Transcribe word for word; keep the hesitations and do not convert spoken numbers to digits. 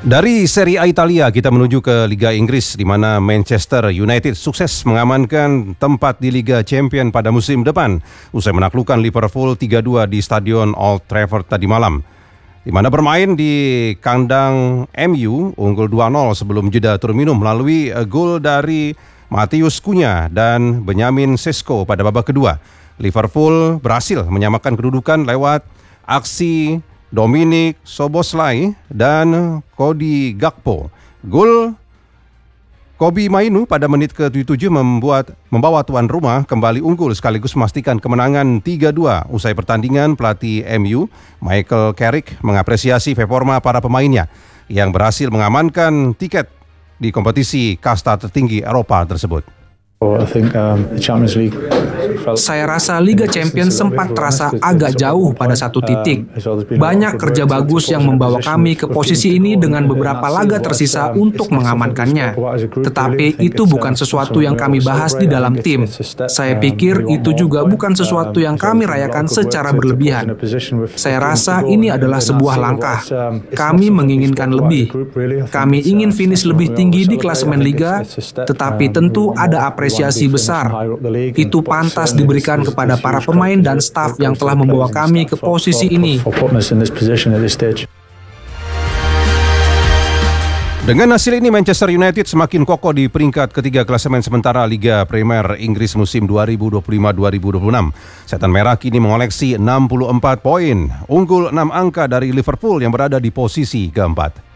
Dari Serie A Italia kita menuju ke Liga Inggris di mana Manchester United sukses mengamankan tempat di Liga Champions pada musim depan usai menaklukkan Liverpool tiga dua di Stadion Old Trafford tadi malam. Di mana bermain di kandang M U unggul dua nol sebelum jeda turun minum melalui gol dari Matheus Cunha dan Benjamin Sesko pada babak kedua. Liverpool berhasil menyamakan kedudukan lewat aksi Dominic Szoboszlai dan Cody Gakpo. Gol Kobbie Mainoo pada menit ke tujuh puluh tujuh membuat membawa tuan rumah kembali unggul sekaligus memastikan kemenangan tiga dua. Usai pertandingan, pelatih M U Michael Carrick mengapresiasi performa para pemainnya yang berhasil mengamankan tiket di kompetisi kasta tertinggi Eropa tersebut. Saya rasa Liga Champions sempat terasa agak jauh pada satu titik. Banyak kerja bagus yang membawa kami ke posisi ini dengan beberapa laga tersisa untuk mengamankannya. Tetapi itu bukan sesuatu yang kami bahas di dalam tim. Saya pikir itu juga bukan sesuatu yang kami rayakan secara berlebihan. Saya rasa ini adalah sebuah langkah. Kami menginginkan lebih. Kami ingin finish lebih tinggi di klasemen Liga, tetapi tentu ada apresiasi apresiasi besar. Itu pantas diberikan kepada para pemain dan staf yang telah membawa kami ke posisi ini. Dengan hasil ini Manchester United semakin kokoh di peringkat ketiga klasemen sementara Liga Premier Inggris musim dua ribu dua puluh lima dua ribu dua puluh enam. Setan Merah kini mengoleksi enam puluh empat poin, unggul enam angka dari Liverpool yang berada di posisi keempat.